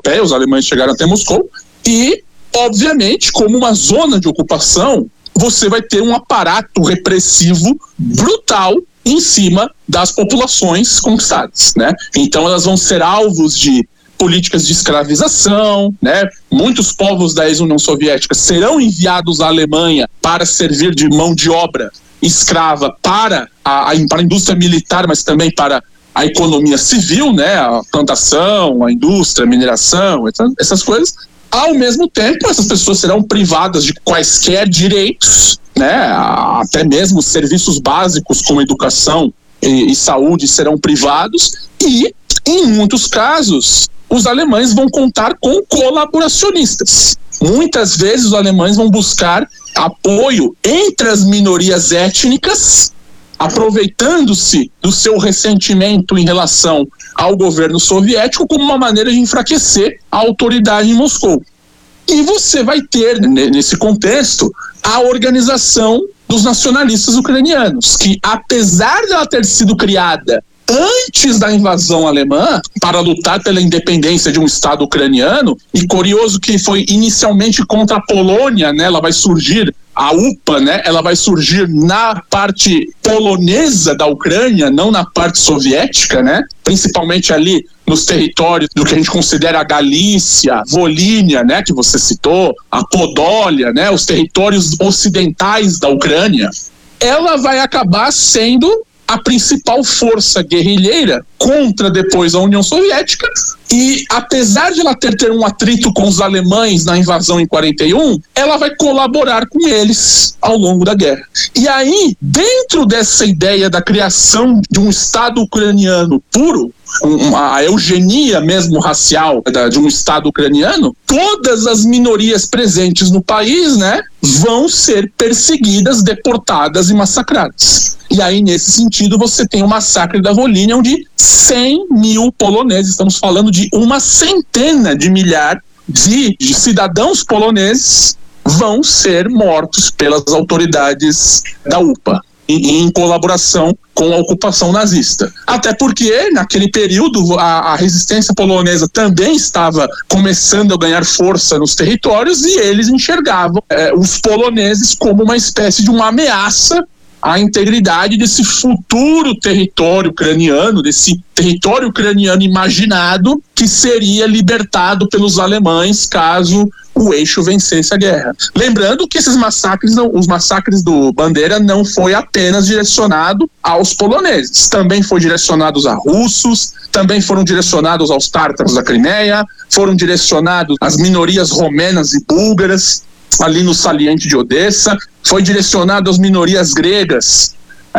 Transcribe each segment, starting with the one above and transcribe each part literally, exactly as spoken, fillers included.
europeia, os alemães chegaram até Moscou, e, obviamente, como uma zona de ocupação, você vai ter um aparato repressivo brutal em cima das populações conquistadas, né? Então elas vão ser alvos de políticas de escravização, né? Muitos povos da ex-União Soviética serão enviados à Alemanha para servir de mão de obra escrava para a, a, para a indústria militar, mas também para a economia civil, né? A plantação, a indústria, a mineração, essas coisas. Ao mesmo tempo, essas pessoas serão privadas de quaisquer direitos, né? Até mesmo serviços básicos como educação e, e saúde serão privados, e, em muitos casos, os alemães vão contar com colaboracionistas. Muitas vezes os alemães vão buscar apoio entre as minorias étnicas, aproveitando-se do seu ressentimento em relação ao governo soviético como uma maneira de enfraquecer a autoridade em Moscou. E você vai ter, nesse contexto, a organização dos nacionalistas ucranianos, que, apesar de ela ter sido criada antes da invasão alemã, para lutar pela independência de um Estado ucraniano, e curioso que foi inicialmente contra a Polônia, né? Ela vai surgir, a U P A, né? Ela vai surgir na parte polonesa da Ucrânia, não na parte soviética, né? Principalmente ali nos territórios do que a gente considera a Galícia, Volínia, né? Que você citou, a Podólia, né? Os territórios ocidentais da Ucrânia. Ela vai acabar sendo a principal força guerrilheira contra depois a União Soviética, e apesar de ela ter, ter um atrito com os alemães na invasão em quarenta e um, ela vai colaborar com eles ao longo da guerra. E aí, dentro dessa ideia da criação de um Estado ucraniano puro, um, a eugenia mesmo racial da, de um Estado ucraniano, todas as minorias presentes no país, né, vão ser perseguidas, deportadas e massacradas. E aí, nesse sentido, você tem o massacre da Volínia, onde cem mil poloneses, estamos falando de uma centena de milhares de, de cidadãos poloneses, vão ser mortos pelas autoridades da U P A, em, em colaboração com a ocupação nazista. Até porque, naquele período, a, a resistência polonesa também estava começando a ganhar força nos territórios, e eles enxergavam é, os poloneses como uma espécie de uma ameaça à integridade desse futuro território ucraniano, desse território ucraniano imaginado que seria libertado pelos alemães caso o eixo vencesse a guerra. Lembrando que esses massacres, não, os massacres do Bandeira não foi apenas direcionado aos poloneses, também foi direcionados a russos, também foram direcionados aos tártaros da Crimeia, foram direcionados às minorias romenas e búlgaras, ali no saliente de Odessa, foi direcionado às minorias gregas,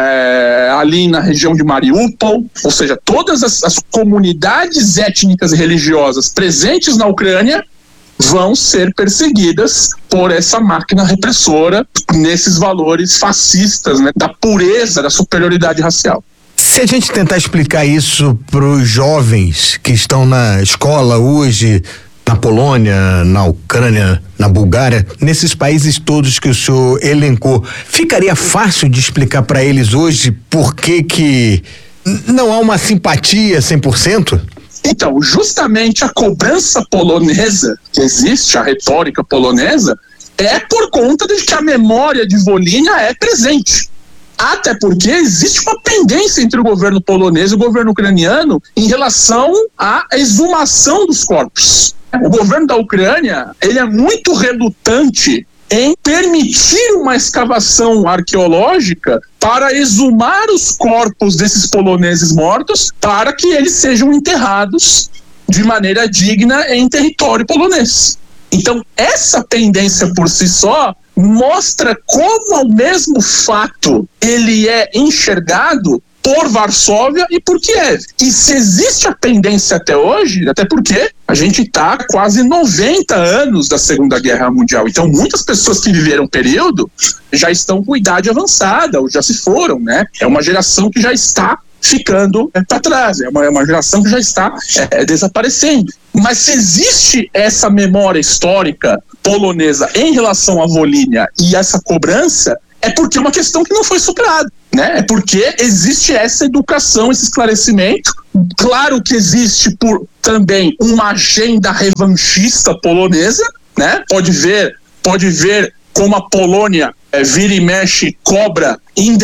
é, ali na região de Mariupol, ou seja, todas as, as comunidades étnicas e religiosas presentes na Ucrânia vão ser perseguidas por essa máquina repressora nesses valores fascistas, né, da pureza, da superioridade racial. Se a gente tentar explicar isso para os jovens que estão na escola hoje, na Polônia, na Ucrânia, na Bulgária, nesses países todos que o senhor elencou, ficaria fácil de explicar para eles hoje por que que não há uma simpatia cem por cento? Então, justamente a cobrança polonesa que existe, a retórica polonesa, é por conta de que a memória de Volínia é presente. Até porque existe uma pendência entre o governo polonês e o governo ucraniano em relação à exumação dos corpos. O governo da Ucrânia, ele é muito relutante em permitir uma escavação arqueológica para exumar os corpos desses poloneses mortos para que eles sejam enterrados de maneira digna em território polonês. Então, essa pendência por si só mostra como o mesmo fato ele é enxergado por Varsóvia e por Kiev. E se existe a pendência até hoje, até porque a gente está quase noventa anos da Segunda Guerra Mundial. Então, muitas pessoas que viveram o período já estão com idade avançada, ou já se foram, né? É uma geração que já está ficando é, para trás, é uma, é uma geração que já está é, desaparecendo. Mas se existe essa memória histórica polonesa em relação à Volínia e essa cobrança, é porque é uma questão que não foi superada. né? É porque existe essa educação, esse esclarecimento. Claro que existe por, também uma agenda revanchista polonesa, né? Pode ver, pode ver como a Polônia é, vira e mexe, cobra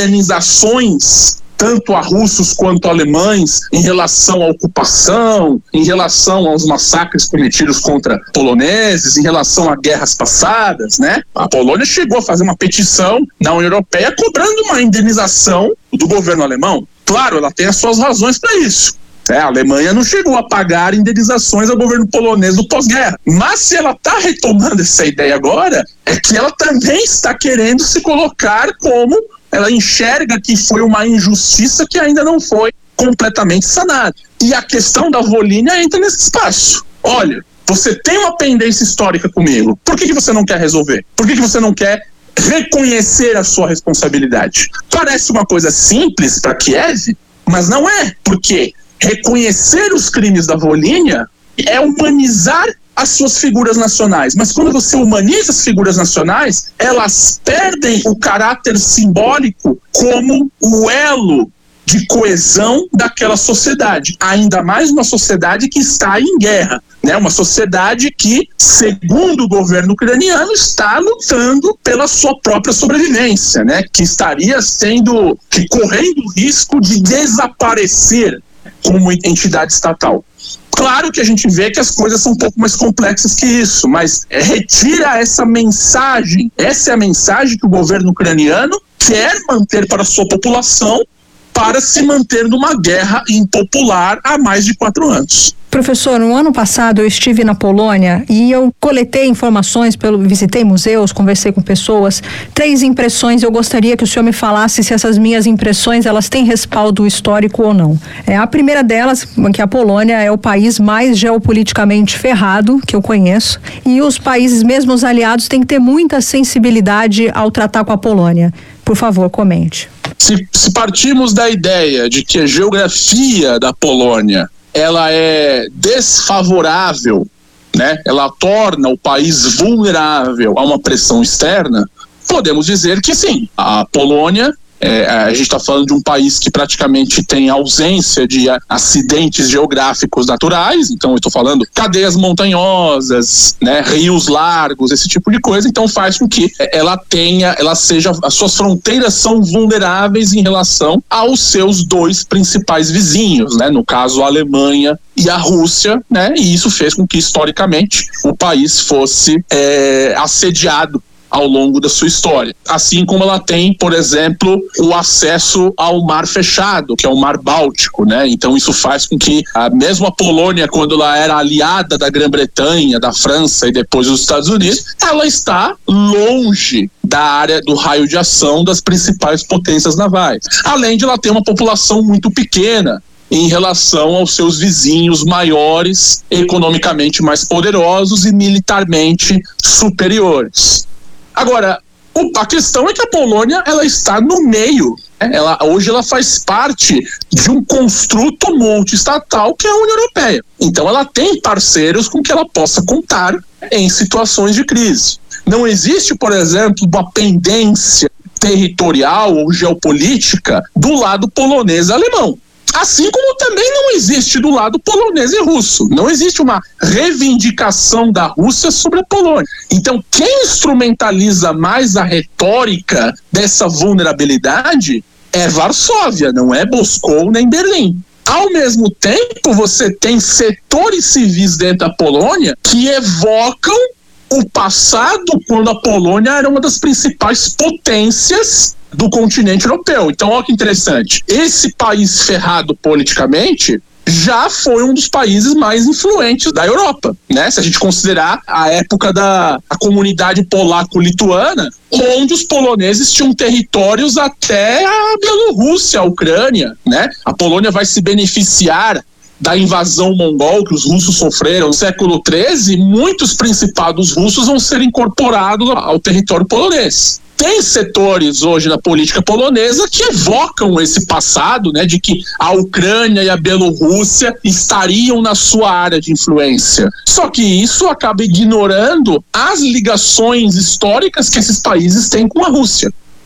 indenizações tanto a russos quanto a alemães em relação à ocupação, em relação aos massacres cometidos contra poloneses, em relação a guerras passadas, né? A Polônia chegou a fazer uma petição na União Europeia cobrando uma indenização do governo alemão. Claro, ela tem as suas razões para isso. É, a Alemanha não chegou a pagar indenizações ao governo polonês do pós-guerra. Mas se ela está retomando essa ideia agora, é que ela também está querendo se colocar como ela enxerga que foi uma injustiça que ainda não foi completamente sanada. E a questão da Volhynia entra nesse espaço. Olha, você tem uma pendência histórica comigo. Por que, que você não quer resolver? Por que, que você não quer reconhecer a sua responsabilidade? Parece uma coisa simples para Kiev, mas não é. Porque reconhecer os crimes da Volhynia é humanizar as suas figuras nacionais. Mas quando você humaniza as figuras nacionais, elas perdem o caráter simbólico como o elo de coesão daquela sociedade. Ainda mais uma sociedade que está em guerra, né? Uma sociedade que, segundo o governo ucraniano, está lutando pela sua própria sobrevivência, né? Que estaria sendo, que correndo o risco de desaparecer como entidade estatal. Claro que a gente vê que as coisas são um pouco mais complexas que isso, mas é, retira essa mensagem, essa é a mensagem que o governo ucraniano quer manter para a sua população para se manter numa guerra impopular há mais de quatro anos. Professor, no ano passado eu estive na Polônia e eu coletei informações, pelo, visitei museus, conversei com pessoas. Três impressões, eu gostaria que o senhor me falasse se essas minhas impressões elas têm respaldo histórico ou não. É, a primeira delas, que a Polônia é o país mais geopoliticamente ferrado que eu conheço, e os países, mesmo os aliados, têm que ter muita sensibilidade ao tratar com a Polônia. Por favor, comente. Se, se partimos da ideia de que a geografia da Polônia ela é desfavorável, né? Ela torna o país vulnerável a uma pressão externa, podemos dizer que sim, a Polônia, é, a gente está falando de um país que praticamente tem ausência de acidentes geográficos naturais, então eu estou falando cadeias montanhosas, né, rios largos, esse tipo de coisa, então faz com que ela tenha, ela seja, as suas fronteiras são vulneráveis em relação aos seus dois principais vizinhos, né, no caso a Alemanha e a Rússia, né, e isso fez com que historicamente o país fosse é, assediado ao longo da sua história. Assim como ela tem, por exemplo, o acesso ao mar fechado, que é o mar Báltico, né? Então isso faz com que a mesma Polônia, quando ela era aliada da Grã-Bretanha, da França e depois dos Estados Unidos, ela está longe da área do raio de ação das principais potências navais. Além de ela ter uma população muito pequena em relação aos seus vizinhos maiores, economicamente mais poderosos e militarmente superiores. Agora, a questão é que a Polônia ela está no meio, né? ela, hoje ela faz parte de um construto multiestatal que é a União Europeia. Então ela tem parceiros com que ela possa contar em situações de crise. Não existe, por exemplo, uma pendência territorial ou geopolítica do lado polonês e alemão. Assim como também não existe do lado polonês e russo. Não existe uma reivindicação da Rússia sobre a Polônia. Então, quem instrumentaliza mais a retórica dessa vulnerabilidade é Varsóvia, não é Moscou nem Berlim. Ao mesmo tempo, você tem setores civis dentro da Polônia que evocam o passado, quando a Polônia era uma das principais potências do continente europeu. Então, olha que interessante. Esse país ferrado politicamente já foi um dos países mais influentes da Europa, né? Se a gente considerar a época da a comunidade polaco-lituana, onde os poloneses tinham territórios até a Bielorrússia, a Ucrânia, né? A Polônia vai se beneficiar da invasão mongol que os russos sofreram no século treze, muitos principados russos vão ser incorporados ao território polonês. Tem setores hoje na política polonesa que evocam esse passado, né, de que a Ucrânia e a Bielorrússia estariam na sua área de influência. Só que isso acaba ignorando as ligações históricas que esses países têm com a Rússia.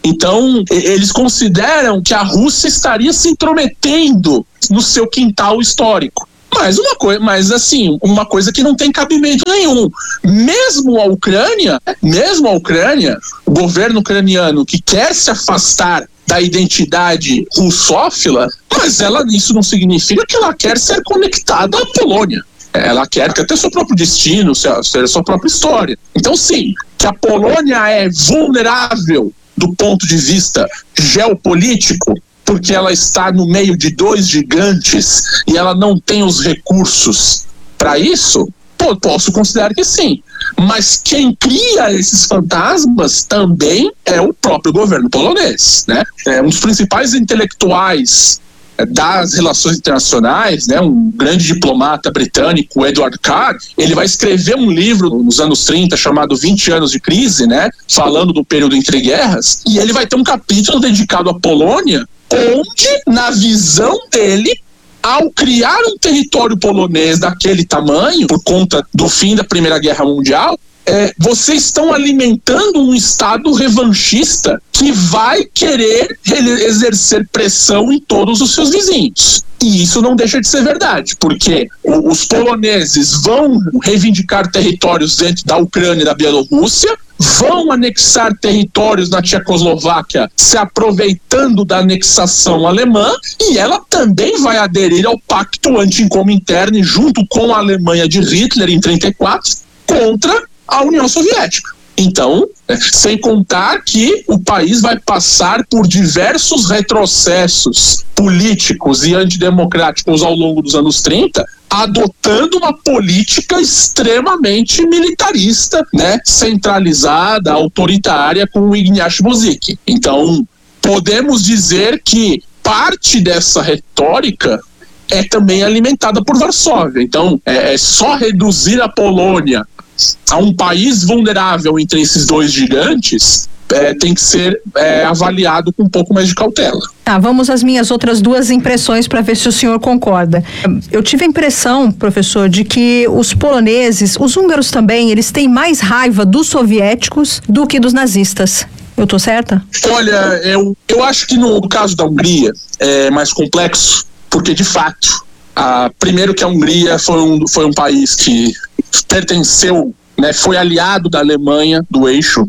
Então, eles consideram que a Rússia estaria se intrometendo no seu quintal histórico. Mas uma coisa, mas assim, uma coisa que não tem cabimento nenhum. Mesmo a Ucrânia, mesmo a Ucrânia, o governo ucraniano que quer se afastar da identidade russófila, mas ela, isso não significa que ela quer ser conectada à Polônia. Ela quer ter seu próprio destino, ter sua própria história. Então, sim, que a Polônia é vulnerável do ponto de vista geopolítico, porque ela está no meio de dois gigantes e ela não tem os recursos para isso, pô, posso considerar que sim. Mas quem cria esses fantasmas também é o próprio governo polonês, né? É um dos principais intelectuais das relações internacionais, né, um grande diplomata britânico, Edward Carr, ele vai escrever um livro nos anos trinta chamado vinte anos de crise, né, falando do período entre guerras, e ele vai ter um capítulo dedicado à Polônia, onde, na visão dele, ao criar um território polonês daquele tamanho, por conta do fim da Primeira Guerra Mundial, É, vocês estão alimentando um Estado revanchista que vai querer exercer pressão em todos os seus vizinhos. E isso não deixa de ser verdade, porque os poloneses vão reivindicar territórios dentro da Ucrânia e da Bielorrússia, vão anexar territórios na Tchecoslováquia, se aproveitando da anexação alemã, e ela também vai aderir ao Pacto Anti-Comintern junto com a Alemanha de Hitler em trinta e quatro, contra a União Soviética. Então, sem contar que o país vai passar por diversos retrocessos políticos e antidemocráticos ao longo dos anos trinta, adotando uma política extremamente militarista, né, centralizada, autoritária, com o Ignaz Mozik. Então, podemos dizer que parte dessa retórica é também alimentada por Varsóvia. Então, é, é só reduzir a Polônia a um país vulnerável entre esses dois gigantes, é, tem que ser é, avaliado com um pouco mais de cautela. Tá, vamos às minhas outras duas impressões para ver se o senhor concorda. Eu tive a impressão, professor, de que os poloneses, os húngaros também, eles têm mais raiva dos soviéticos do que dos nazistas. Eu tô certa? Olha, eu, eu acho que no caso da Hungria é mais complexo, porque de fato, a, primeiro que a Hungria foi um, foi um país que pertenceu, né, foi aliado da Alemanha, do eixo,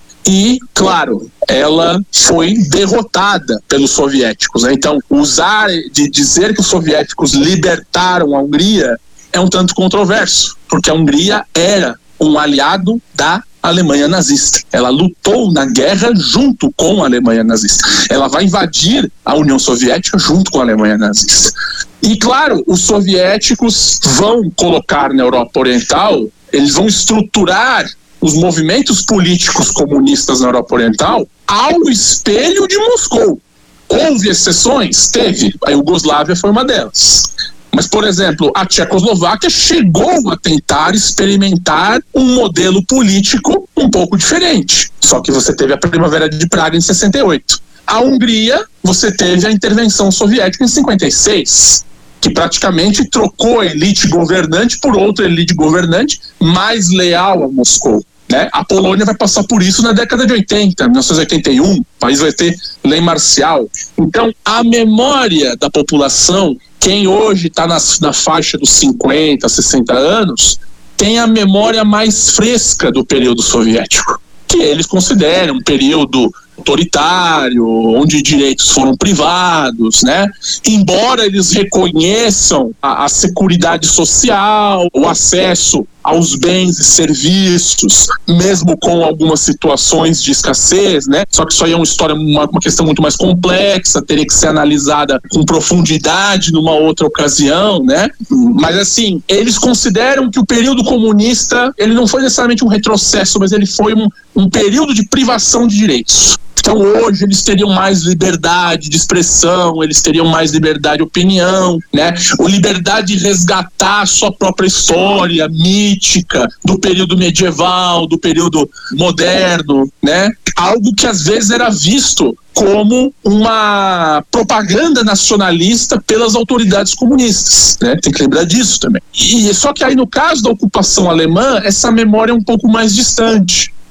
e, claro, ela foi derrotada pelos soviéticos, né? Então, usar de dizer que os soviéticos libertaram a Hungria é um tanto controverso, porque a Hungria era um aliado da Alemanha nazista. Ela lutou na guerra junto com a Alemanha nazista. Ela vai invadir a União Soviética junto com a Alemanha nazista. E, claro, os soviéticos vão colocar na Europa Oriental, eles vão estruturar os movimentos políticos comunistas na Europa Oriental ao espelho de Moscou. Houve exceções? Teve. A Iugoslávia foi uma delas. Mas, por exemplo, a Tchecoslováquia chegou a tentar experimentar um modelo político um pouco diferente. Só que você teve a Primavera de Praga em sessenta e oito. A Hungria, você teve a intervenção soviética em cinquenta e seis, que praticamente trocou a elite governante por outra elite governante mais leal a Moscou, né? A Polônia vai passar por isso na década de oitenta, mil novecentos e oitenta e um, o país vai ter lei marcial. Então, a memória da população, quem hoje está na, na faixa dos cinquenta, sessenta anos, tem a memória mais fresca do período soviético, que eles consideram um período autoritário, onde direitos foram privados, né? Embora eles reconheçam a, a seguridade social, o acesso aos bens e serviços, mesmo com algumas situações de escassez, né? Só que isso aí é uma história, uma, uma questão muito mais complexa, teria que ser analisada com profundidade numa outra ocasião, né? Mas assim, eles consideram que o período comunista, ele não foi necessariamente um retrocesso, mas ele foi um, um período de privação de direitos. Então hoje eles teriam mais liberdade de expressão, eles teriam mais liberdade de opinião, né? O liberdade de resgatar a sua própria história mítica do período medieval, do período moderno, né? Algo que às vezes era visto como uma propaganda nacionalista pelas autoridades comunistas, né? Tem que lembrar disso também. E só que aí no caso da ocupação alemã, essa memória é um pouco mais distante.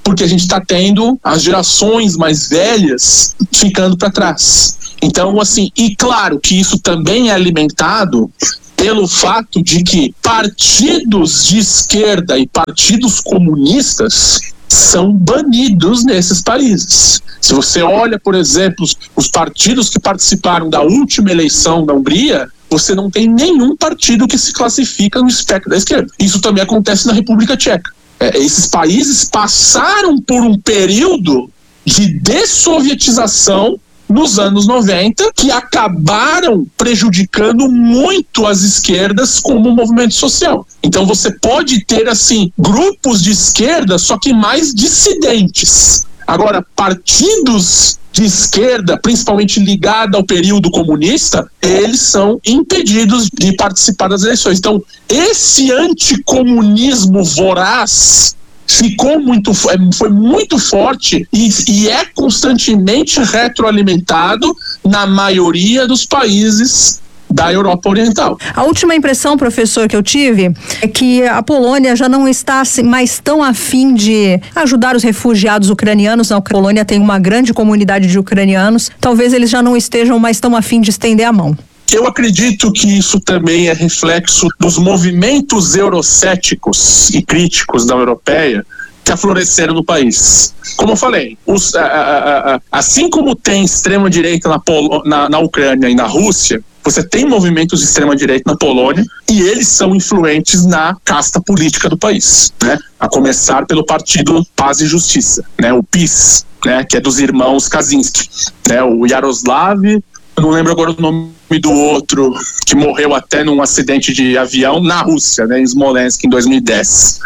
porque a gente está tendo as gerações mais velhas ficando para trás. Então, assim, e claro que isso também é alimentado pelo fato de que partidos de esquerda e partidos comunistas são banidos nesses países. Se você olha, por exemplo, os partidos que participaram da última eleição da Hungria, você não tem nenhum partido que se classifica no espectro da esquerda. Isso também acontece na República Tcheca. É, esses países passaram por um período de dessovietização nos anos noventa, que acabaram prejudicando muito as esquerdas como movimento social. Então você pode ter, assim, grupos de esquerda, só que mais dissidentes. Agora, partidos de esquerda, principalmente ligados ao período comunista, eles são impedidos de participar das eleições. Então, esse anticomunismo voraz ficou muito, foi muito forte e, e é constantemente retroalimentado na maioria dos países da Europa Oriental. A última impressão, professor, que eu tive é que a Polônia já não está mais tão afim de ajudar os refugiados ucranianos. A Polônia tem uma grande comunidade de ucranianos. Talvez eles já não estejam mais tão afim de estender a mão. Eu acredito que isso também é reflexo dos movimentos eurocéticos e críticos da europeia que afloreceram no país. Como eu falei, os, a, a, a, assim como tem extrema-direita na, Polo, na, na Ucrânia e na Rússia, você tem movimentos de extrema-direita na Polônia e eles são influentes na casta política do país, né? A começar pelo Partido Paz e Justiça, né? O PiS, né? Que é dos irmãos Kaczynski, né? O Yaroslav, eu não lembro agora o nome do outro, que morreu até num acidente de avião na Rússia, né, em Smolensk, em dois mil e dez.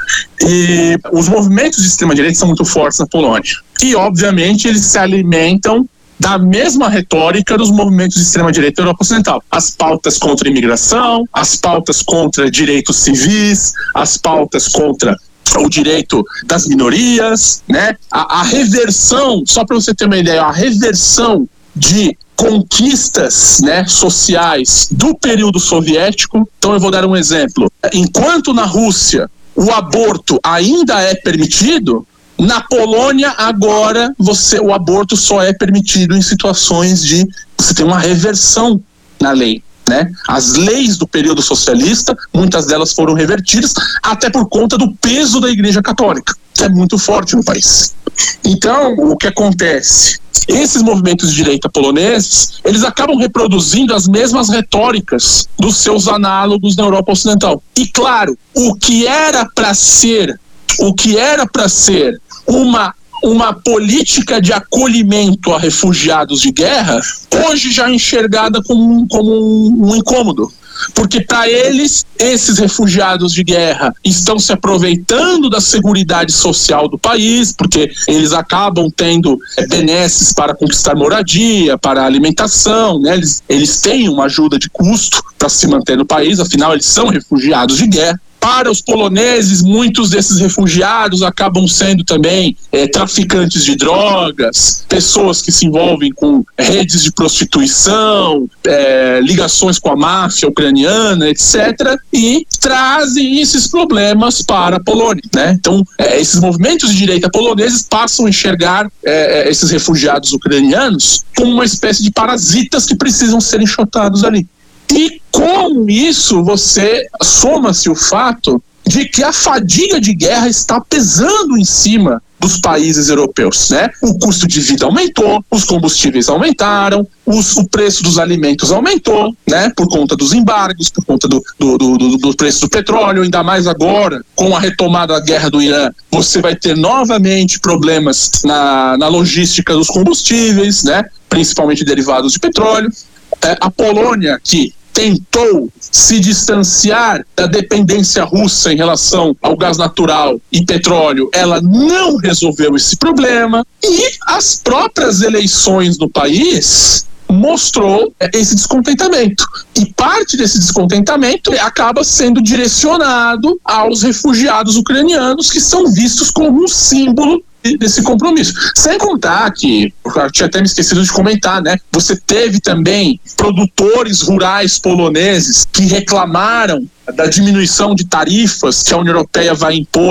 E os movimentos de extrema-direita são muito fortes na Polônia. E, obviamente, eles se alimentam da mesma retórica dos movimentos de extrema-direita da Europa Ocidental. As pautas contra a imigração, as pautas contra direitos civis, as pautas contra o direito das minorias, né? A, a reversão, só para você ter uma ideia, a reversão de conquistas, né, sociais do período soviético. Então eu vou dar um exemplo. Enquanto na Rússia o aborto ainda é permitido, na Polônia agora você, o aborto só é permitido em situações de você tem uma reversão na lei, né? As leis do período socialista, muitas delas foram revertidas até por conta do peso da Igreja Católica, que é muito forte no país. Então, o que acontece? Esses movimentos de direita poloneses, eles acabam reproduzindo as mesmas retóricas dos seus análogos na Europa Ocidental. E claro, o que era para ser, o que era para ser uma uma política de acolhimento a refugiados de guerra, hoje já é enxergada como um, como um, um incômodo. Porque para eles, esses refugiados de guerra estão se aproveitando da seguridade social do país, porque eles acabam tendo é, benesses para conquistar moradia, para alimentação, né? Eles, eles têm uma ajuda de custo para se manter no país, afinal eles são refugiados de guerra. Para os poloneses, muitos desses refugiados acabam sendo também é, traficantes de drogas, pessoas que se envolvem com redes de prostituição, é, ligações com a máfia ucraniana, etcétera, e trazem esses problemas para a Polônia, né? Então, é, esses movimentos de direita poloneses passam a enxergar é, esses refugiados ucranianos como uma espécie de parasitas que precisam ser enxotados ali. E com isso você soma-se o fato de que a fadiga de guerra está pesando em cima dos países europeus, né? O custo de vida aumentou, os combustíveis aumentaram, os, o preço dos alimentos aumentou, né? Por conta dos embargos, por conta do, do, do, do, do preço do petróleo, ainda mais agora, com a retomada da guerra do Irã, você vai ter novamente problemas na, na logística dos combustíveis, né? Principalmente derivados de petróleo. É, a Polônia, que tentou se distanciar da dependência russa em relação ao gás natural e petróleo, ela não resolveu esse problema, e as próprias eleições no país mostrou esse descontentamento. E parte desse descontentamento acaba sendo direcionado aos refugiados ucranianos, que são vistos como um símbolo desse compromisso. Sem contar que, eu tinha até me esquecido de comentar, né? Você teve também produtores rurais poloneses que reclamaram da diminuição de tarifas que a União Europeia vai impor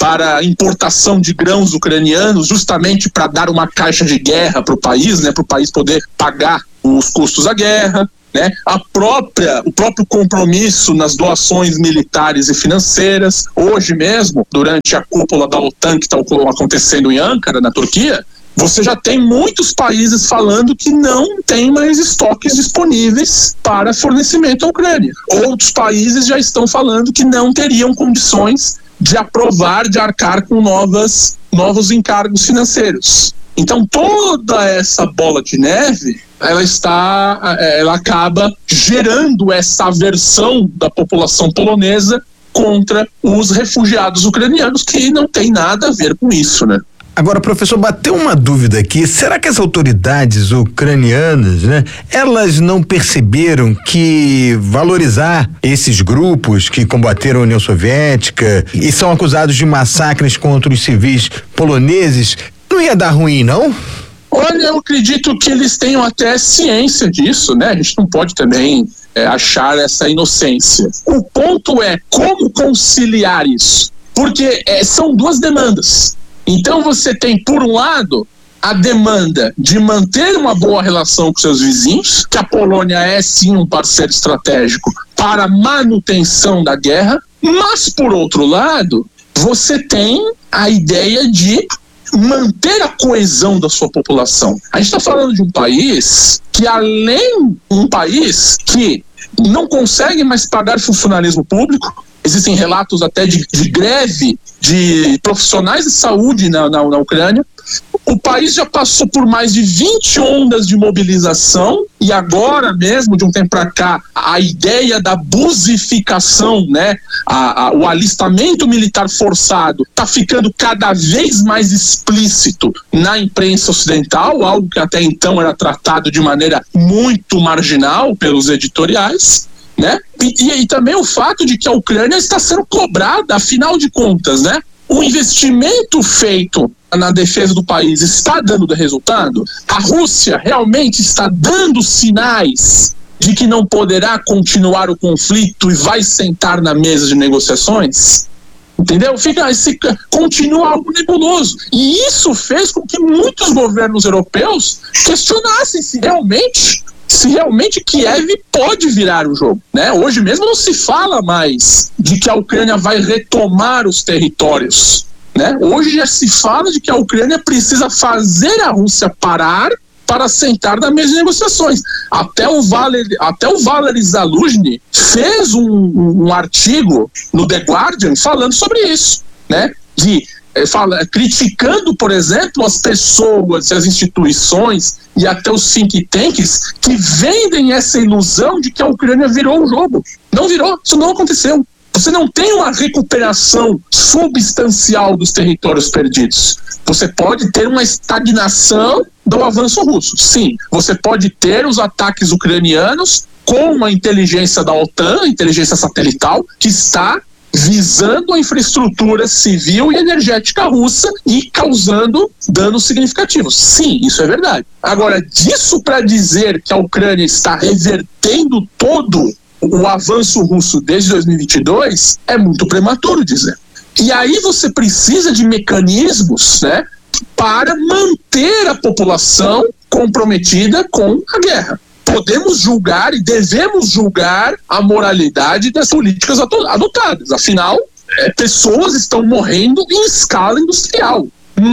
para a importação de grãos ucranianos, justamente para dar uma caixa de guerra para o país, né, para o país poder pagar os custos da guerra, né, a própria, o próprio compromisso nas doações militares e financeiras. Hoje mesmo, durante a cúpula da OTAN que está acontecendo em Ankara, na Turquia, você já tem muitos países falando que não tem mais estoques disponíveis para fornecimento à Ucrânia. Outros países já estão falando que não teriam condições de aprovar, de arcar com novas, novos encargos financeiros. Então toda essa bola de neve, ela está, ela acaba gerando essa aversão da população polonesa contra os refugiados ucranianos, que não tem nada a ver com isso, né? Agora, professor, bateu uma dúvida aqui. Será que as autoridades ucranianas, né, elas não perceberam que valorizar esses grupos que combateram a União Soviética e são acusados de massacres contra os civis poloneses não ia dar ruim, não? Olha, eu acredito que eles tenham até ciência disso, né? A gente não pode também é, achar essa inocência. O ponto é como conciliar isso, porque é, são duas demandas. Então você tem, por um lado, a demanda de manter uma boa relação com seus vizinhos, que a Polônia é sim um parceiro estratégico para a manutenção da guerra, mas por outro lado, você tem a ideia de manter a coesão da sua população. A gente está falando de um país que, além um país que não consegue mais pagar funcionalismo público, existem relatos até de, de greve de profissionais de saúde na, na, na Ucrânia. O país já passou por mais de vinte ondas de mobilização e agora mesmo, de um tempo para cá, a ideia da buzificação, né, a, a, o alistamento militar forçado está ficando cada vez mais explícito na imprensa ocidental, algo que até então era tratado de maneira muito marginal pelos editoriais. Né? E, e, e também o fato de que a Ucrânia está sendo cobrada, afinal de contas, né? O investimento feito na defesa do país está dando resultado? A Rússia realmente está dando sinais de que não poderá continuar o conflito e vai sentar na mesa de negociações? Entendeu? Fica, esse, continua algo nebuloso. E isso fez com que muitos governos europeus questionassem se realmente... se realmente Kiev pode virar o jogo, né? Hoje mesmo não se fala mais de que a Ucrânia vai retomar os territórios, né? Hoje já se fala de que a Ucrânia precisa fazer a Rússia parar para sentar na mesa de negociações. Até o Valery, até o Valery Zaluzhny fez um, um, um artigo no The Guardian falando sobre isso, né? De Fala, criticando, por exemplo, as pessoas, as instituições e até os think tanks que vendem essa ilusão de que a Ucrânia virou o jogo. Não virou, isso não aconteceu. Você não tem uma recuperação substancial dos territórios perdidos. Você pode ter uma estagnação do avanço russo. Sim, você pode ter os ataques ucranianos com uma inteligência da OTAN, inteligência satelital, que está visando a infraestrutura civil e energética russa e causando danos significativos. Sim, isso é verdade. Agora, disso para dizer que a Ucrânia está revertendo todo o avanço russo desde dois mil e vinte e dois, é muito prematuro dizer. E aí você precisa de mecanismos, né, para manter a população comprometida com a guerra. Podemos julgar e devemos julgar a moralidade das políticas adotadas. Afinal, é, pessoas estão morrendo em escala industrial.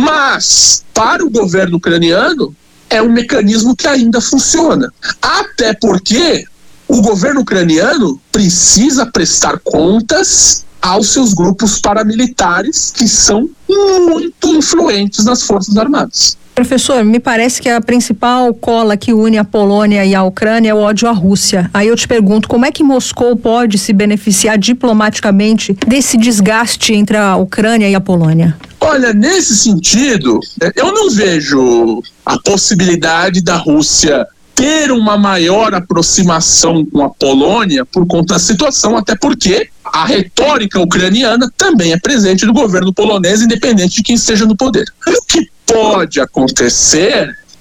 Mas, para o governo ucraniano, é um mecanismo que ainda funciona. Até porque o governo ucraniano precisa prestar contas aos seus grupos paramilitares, que são muito influentes nas Forças Armadas. Professor, me parece que a principal cola que une a Polônia e a Ucrânia é o ódio à Rússia. Aí eu te pergunto, como é que Moscou pode se beneficiar diplomaticamente desse desgaste entre a Ucrânia e a Polônia? Olha, nesse sentido, eu não vejo a possibilidade da Rússia ter uma maior aproximação com a Polônia por conta da situação, até porque a retórica ucraniana também é presente no governo polonês, independente de quem esteja no poder. O que pode acontecer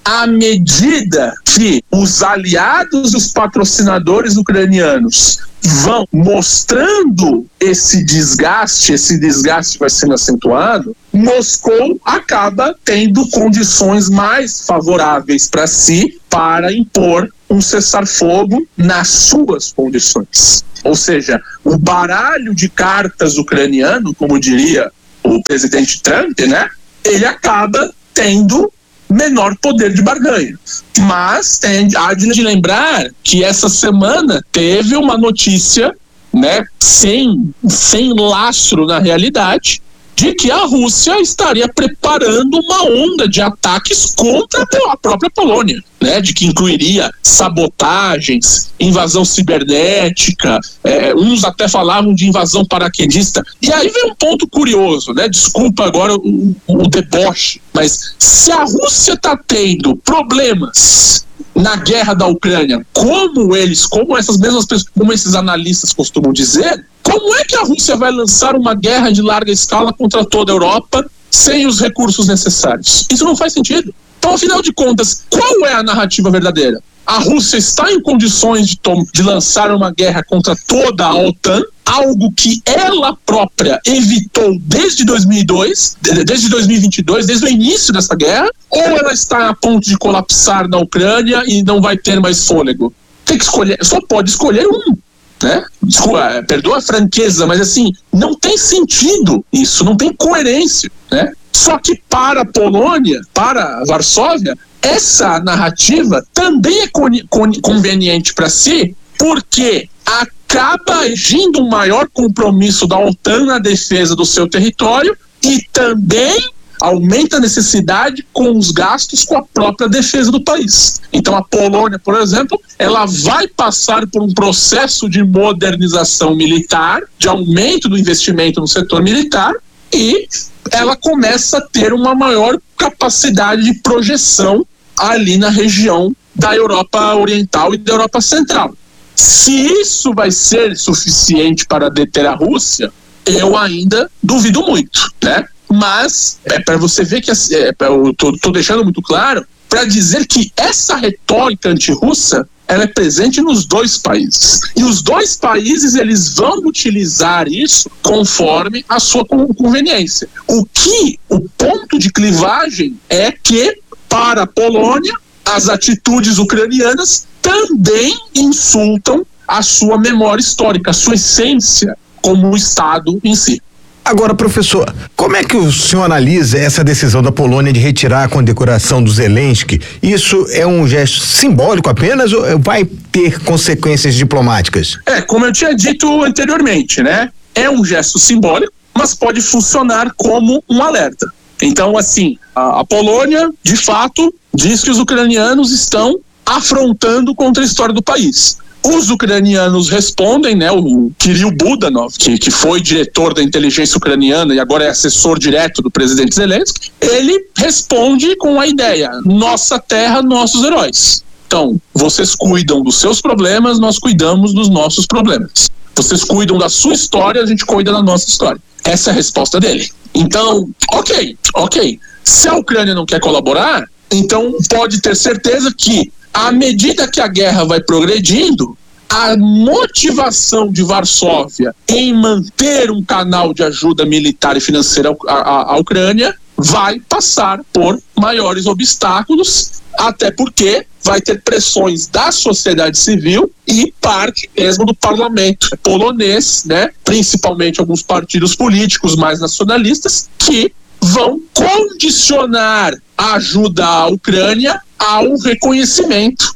à medida que os aliados e os patrocinadores ucranianos vão mostrando esse desgaste, esse desgaste vai sendo acentuado, Moscou acaba tendo condições mais favoráveis para si para impor um cessar-fogo nas suas condições. Ou seja, o baralho de cartas ucraniano, como diria o presidente Trump, né, ele acaba tendo menor poder de barganha. Mas tem, há de lembrar que essa semana teve uma notícia, né, sem, sem lastro na realidade, de que a Rússia estaria preparando uma onda de ataques contra a própria Polônia, né, de que incluiria sabotagens, invasão cibernética, é, uns até falavam de invasão paraquedista. E aí vem um ponto curioso, né, desculpa agora o, o deboche, mas se a Rússia está tendo problemas na guerra da Ucrânia, como eles, como essas mesmas pessoas, como esses analistas costumam dizer, como é que a Rússia vai lançar uma guerra de larga escala contra toda a Europa sem os recursos necessários? Isso não faz sentido. Então, afinal de contas, qual é a narrativa verdadeira? A Rússia está em condições de, de lançar uma guerra contra toda a OTAN, algo que ela própria evitou desde dois mil e dois, desde dois mil e vinte e dois, desde o início dessa guerra, ou ela está a ponto de colapsar na Ucrânia e não vai ter mais fôlego? Tem que escolher, só pode escolher um, né? Desculpa, perdoa a franqueza, mas assim, não tem sentido isso, não tem coerência, né? Só que para a Polônia, para a Varsóvia, essa narrativa também é con- con- conveniente para si, porque acaba agindo um maior compromisso da OTAN na defesa do seu território e também aumenta a necessidade com os gastos com a própria defesa do país. Então a Polônia, por exemplo, ela vai passar por um processo de modernização militar, de aumento do investimento no setor militar, e ela começa a ter uma maior capacidade de projeção ali na região da Europa Oriental e da Europa Central. Se isso vai ser suficiente para deter a Rússia, eu ainda duvido muito, né? Mas é para você ver que é, eu tô, tô deixando muito claro para dizer que essa retórica antirrussa ela é presente nos dois países. E os dois países eles vão utilizar isso conforme a sua conveniência. O que o ponto de clivagem é que para a Polônia as atitudes ucranianas também insultam a sua memória histórica, a sua essência como Estado em si. Agora, professor, como é que o senhor analisa essa decisão da Polônia de retirar a condecoração do Zelensky? Isso é um gesto simbólico apenas ou vai ter consequências diplomáticas? É, como eu tinha dito anteriormente, né? É um gesto simbólico, mas pode funcionar como um alerta. Então, assim, a, a Polônia, de fato, diz que os ucranianos estão afrontando contra a história do país. Os ucranianos respondem, né, o Kirill Budanov, que, que foi diretor da inteligência ucraniana e agora é assessor direto do presidente Zelensky, ele responde com a ideia: nossa terra, nossos heróis. Então, vocês cuidam dos seus problemas, nós cuidamos dos nossos problemas. Vocês cuidam da sua história, a gente cuida da nossa história. Essa é a resposta dele. Então, ok, ok. Se a Ucrânia não quer colaborar, então pode ter certeza que à medida que a guerra vai progredindo, a motivação de Varsóvia em manter um canal de ajuda militar e financeira à, à, à Ucrânia vai passar por maiores obstáculos, até porque vai ter pressões da sociedade civil e parte mesmo do parlamento polonês, né? Principalmente alguns partidos políticos mais nacionalistas, que vão condicionar a ajuda à Ucrânia ao reconhecimento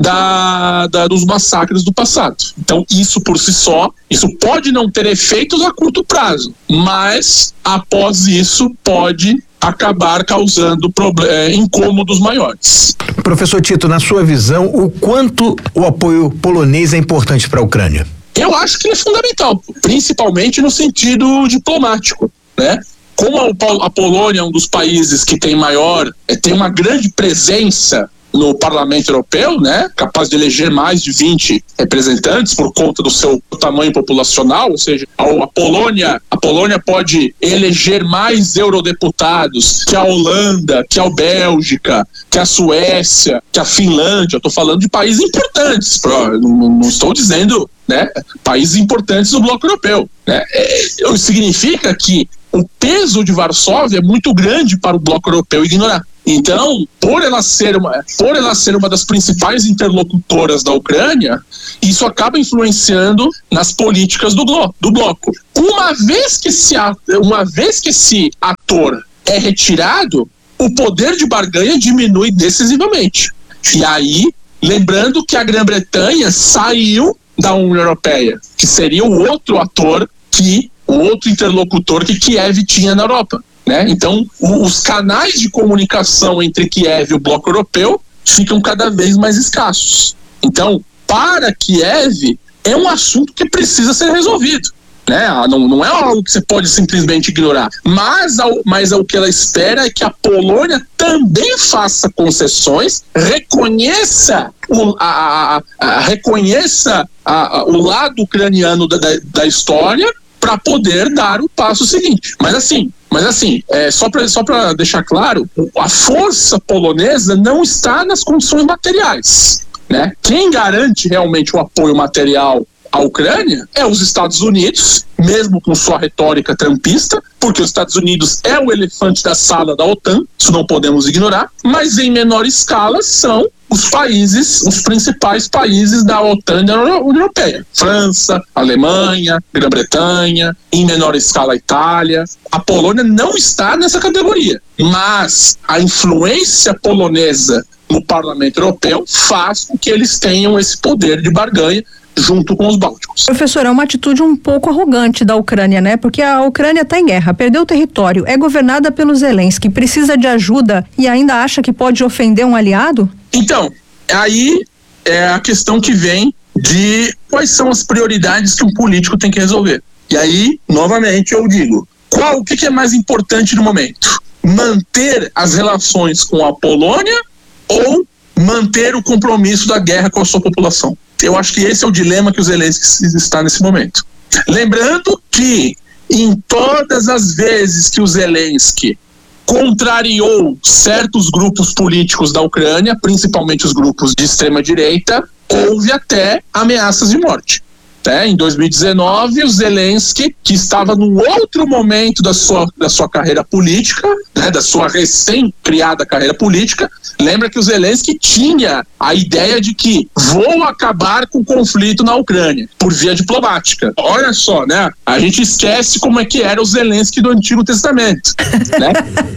da, da, dos massacres do passado. Então, isso por si só, isso pode não ter efeitos a curto prazo, mas após isso pode acabar causando é, incômodos maiores. Professor Tito, na sua visão, o quanto o apoio polonês é importante para a Ucrânia? Eu acho que ele é fundamental, principalmente no sentido diplomático, né? Como a Polônia é um dos países que tem maior, tem uma grande presença no Parlamento Europeu, né, capaz de eleger mais de vinte representantes por conta do seu tamanho populacional, ou seja, a, a Polônia, a Polônia pode eleger mais eurodeputados que a Holanda, que a Bélgica, que a Suécia, que a Finlândia. Eu estou falando de países importantes, pro, não, não estou dizendo, né, países importantes do bloco europeu, né. É, significa que o peso de Varsóvia é muito grande para o bloco europeu ignorar. Então, por ela ser uma, por ela ser uma das principais interlocutoras da Ucrânia, isso acaba influenciando nas políticas do, blo- do bloco. Uma vez que esse, uma vez que esse ator é retirado, o poder de barganha diminui decisivamente. E aí, lembrando que a Grã-Bretanha saiu da União Europeia, que seria o outro ator, que, o outro interlocutor que Kiev tinha na Europa. Né? Então, o, os canais de comunicação entre Kiev e o bloco europeu ficam cada vez mais escassos. Então, para Kiev, é um assunto que precisa ser resolvido. Né? Não, não é algo que você pode simplesmente ignorar. Mas, ao, mas o que ela espera é que a Polônia também faça concessões, reconheça o, a, a, a, reconheça a, a, o lado ucraniano da, da, da história, para poder dar o passo seguinte. Mas assim, mas assim, é, só para só para deixar claro, a força polonesa não está nas condições materiais, né? Quem garante realmente o apoio material à Ucrânia é os Estados Unidos, mesmo com sua retórica trumpista, porque os Estados Unidos é o elefante da sala da OTAN, isso não podemos ignorar, mas em menor escala são os países, os principais países da OTAN e da União Europeia. França, Alemanha, Grã-Bretanha, em menor escala a Itália. A Polônia não está nessa categoria, mas a influência polonesa no Parlamento Europeu faz com que eles tenham esse poder de barganha junto com os bálticos. Professor, é uma atitude um pouco arrogante da Ucrânia, né? Porque a Ucrânia está em guerra, perdeu o território, é governada pelo Zelensky, precisa de ajuda e ainda acha que pode ofender um aliado? Então, aí é a questão que vem de quais são as prioridades que um político tem que resolver. E aí, novamente, eu digo, qual, o que, que é mais importante no momento? Manter as relações com a Polônia ou manter o compromisso da guerra com a sua população? Eu acho que esse é o dilema que o Zelensky está nesse momento. Lembrando que em todas as vezes que o Zelensky contrariou certos grupos políticos da Ucrânia, principalmente os grupos de extrema-direita, houve até ameaças de morte. É, em dois mil e dezenove, o Zelensky, que estava num outro momento da sua, da sua carreira política, né, da sua recém-criada carreira política, lembra que o Zelensky tinha a ideia de que vou acabar com o conflito na Ucrânia, por via diplomática. Olha só, né? A gente esquece como é que era o Zelensky do Antigo Testamento, né?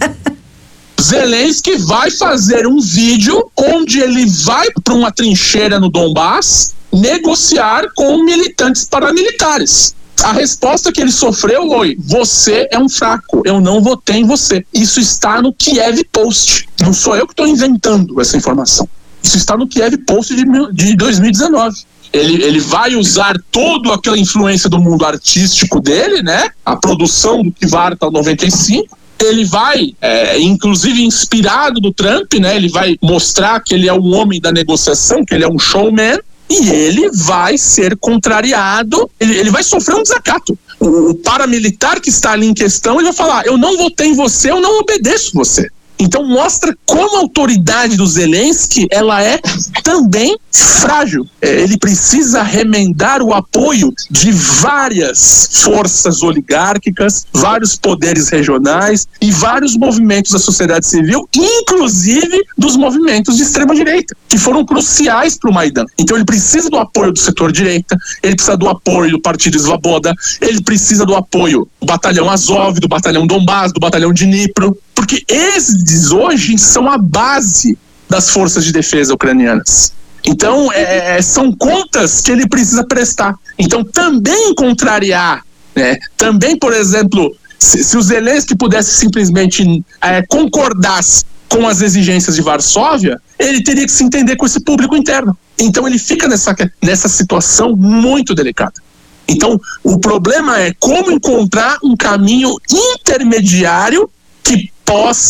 Zelensky vai fazer um vídeo onde ele vai para uma trincheira no Donbass negociar com militantes paramilitares. A resposta que ele sofreu foi: você é um fraco, eu não votei em você. Isso está no Kiev Post. Não sou eu que estou inventando essa informação. Isso está no Kiev Post de, de dois mil e dezenove. Ele, ele vai usar toda aquela influência do mundo artístico dele, né? A produção do Kvartal noventa e cinco. Ele vai, é, inclusive inspirado do Trump, né? Ele vai mostrar que ele é um homem da negociação, que ele é um showman. E ele vai ser contrariado, ele, ele vai sofrer um desacato. O, o paramilitar que está ali em questão, ele vai falar: eu não votei em você, eu não obedeço você. Então mostra como a autoridade do Zelensky, ela é também frágil. Ele precisa remendar o apoio de várias forças oligárquicas, vários poderes regionais e vários movimentos da sociedade civil, inclusive dos movimentos de extrema-direita, que foram cruciais para o Maidan. Então ele precisa do apoio do setor direita, ele precisa do apoio do Partido Svoboda, ele precisa do apoio do Batalhão Azov, do Batalhão Donbass, do Batalhão Dnipro, porque esses hoje são a base das forças de defesa ucranianas. Então, é, são contas que ele precisa prestar. Então, também contrariar, né? Também, por exemplo, se, se o Zelensky pudesse simplesmente é, concordasse com as exigências de Varsóvia, ele teria que se entender com esse público interno. Então, ele fica nessa, nessa situação muito delicada. Então, o problema é como encontrar um caminho intermediário que possa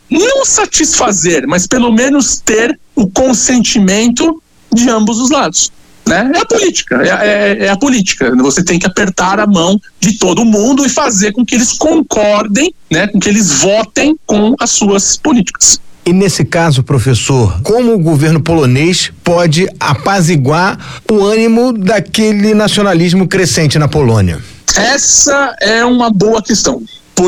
não satisfazer, mas pelo menos ter o consentimento de ambos os lados. Né? É a política, é, é, é a política. Você tem que apertar a mão de todo mundo e fazer com que eles concordem, né, com que eles votem com as suas políticas. E nesse caso, professor, como o governo polonês pode apaziguar o ânimo daquele nacionalismo crescente na Polônia? Essa é uma boa questão,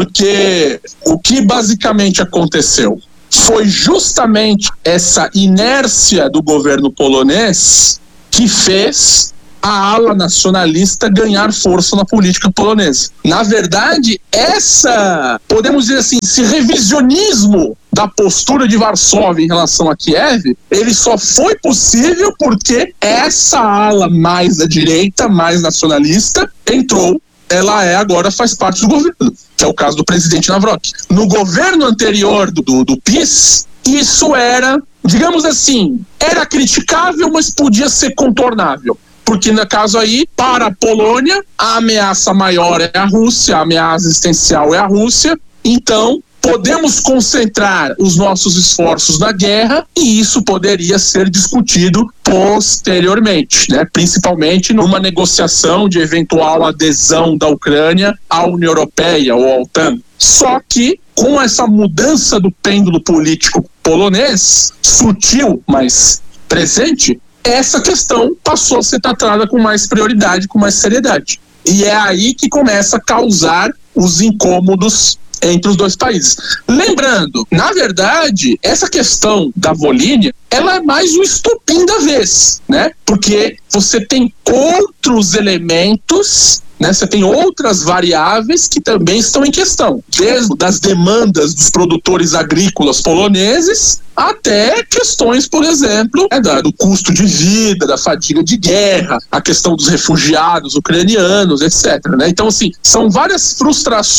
porque o que basicamente aconteceu foi justamente essa inércia do governo polonês que fez a ala nacionalista ganhar força na política polonesa. Na verdade, essa, podemos dizer assim, esse revisionismo da postura de Varsóvia em relação a Kiev, ele só foi possível porque essa ala mais à direita, mais nacionalista, entrou. Ela é agora faz parte do governo, que é o caso do presidente Nawrocki. No governo anterior do, do, do P I S, isso era, digamos assim, era criticável, mas podia ser contornável. Porque no caso aí, para a Polônia, a ameaça maior é a Rússia, a ameaça existencial é a Rússia, então podemos concentrar os nossos esforços na guerra e isso poderia ser discutido posteriormente, né? Principalmente numa negociação de eventual adesão da Ucrânia à União Europeia ou à OTAN. Só que com essa mudança do pêndulo político polonês, sutil, mas presente, essa questão passou a ser tratada com mais prioridade, com mais seriedade. E é aí que começa a causar os incômodos entre os dois países. Lembrando, na verdade, essa questão da Volhynia, ela é mais o estopim da vez, né? Porque você tem outros elementos, né? Você tem outras variáveis que também estão em questão, desde das demandas dos produtores agrícolas poloneses até questões, por exemplo, né, do custo de vida, da fadiga de guerra, a questão dos refugiados ucranianos, etcétera. Né? Então, assim, são várias frustrações